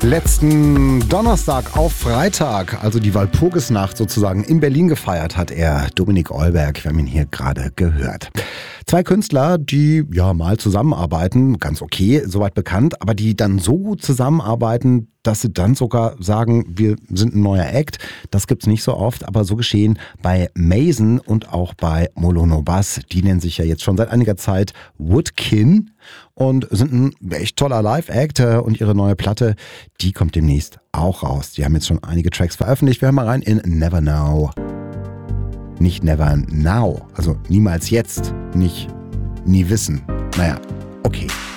Letzten Donnerstag auf Freitag, also die Walpurgisnacht sozusagen, in Berlin gefeiert hat er, Dominik Eulberg. Wir haben ihn hier gerade gehört. Zwei Künstler, die ja mal zusammenarbeiten, ganz okay, soweit bekannt, aber die dann so gut zusammenarbeiten, dass sie dann sogar sagen, wir sind ein neuer Act. Das gibt's nicht so oft, aber so geschehen bei Mason und auch bei Molono Bass. Die nennen sich ja jetzt schon seit einiger Zeit Woodkin und sind ein echt toller Live-Act. Und ihre neue Platte, die kommt demnächst auch raus. Die haben jetzt schon einige Tracks veröffentlicht. Wir hören mal rein in Never Know. Nicht Never Now, also niemals jetzt, nicht nie wissen. Naja, okay.